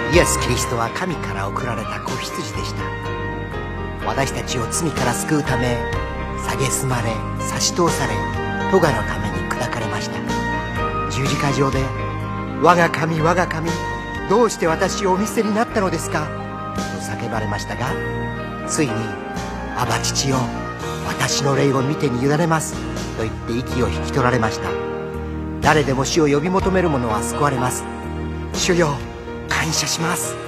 イエス・キリストは神から送られた子羊でした。私たちを罪から救うため、蔑まれ、差し通され、咎のために砕かれました。十字架上で、我が神、我が神、どうして私をお見捨てになったのですかと叫ばれましたが、ついに、アバ父よ、私の霊を見てに委ねますと言って息を引き取られました。誰でも主を呼び求める者は救われます。主よ、感謝します。